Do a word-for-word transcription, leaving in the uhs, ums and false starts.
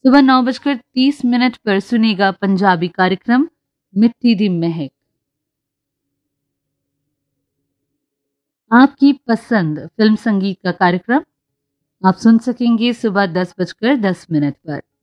सुबह नौ बजकर तीस मिनट पर सुनेगा पंजाबी कार्यक्रम मिट्टी दी महक। आपकी पसंद फिल्म संगीत का कार्यक्रम आप सुन सकेंगे सुबह दस बजकर दस मिनट पर।